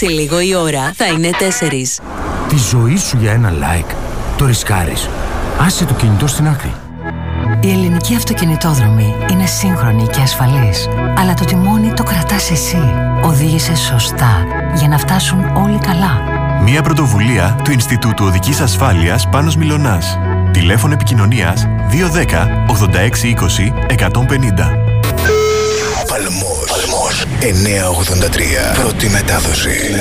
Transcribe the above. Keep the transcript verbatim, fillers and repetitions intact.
Σε λίγο η ώρα θα είναι τέσσερις. Τη ζωή σου για ένα like. Το ρισκάρεις. Άσε το κινητό στην άκρη. Η ελληνική αυτοκινητόδρομη είναι σύγχρονη και ασφαλής. Αλλά το τιμόνι το κρατάς εσύ. Οδήγησε σωστά για να φτάσουν όλοι καλά. Μια πρωτοβουλία του Ινστιτούτου Οδικής Ασφάλειας Πάνος Μιλωνάς. Τηλέφωνο επικοινωνίας δύο ένα μηδέν ογδόντα έξι είκοσι εκατόν πενήντα. Παλμός εννιακόσια ογδόντα τρία. Πρώτη μετάδοση.